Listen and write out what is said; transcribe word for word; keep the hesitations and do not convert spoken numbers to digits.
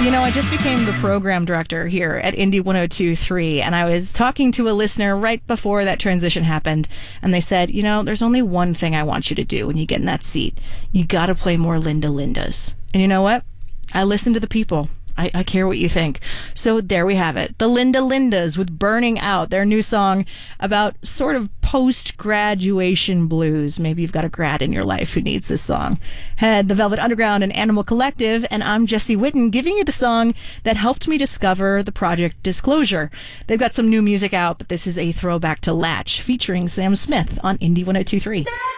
You know, I just became the program director here at Indie one oh two point three, and I was talking to a listener right before that transition happened, and they said, you know, there's only one thing I want you to do when you get in that seat. You gotta play more Linda Lindas. And you know what? I listen to the people. I, I care what you think. So there we have it. The Linda Lindas with Burning Out, their new song about sort of post-graduation blues. Maybe you've got a grad in your life who needs this song. Had the Velvet Underground and Animal Collective, and I'm Jesse Whitten giving you the song that helped me discover the project Disclosure. They've got some new music out, but this is a throwback to Latch featuring Sam Smith on Indie one oh two point three.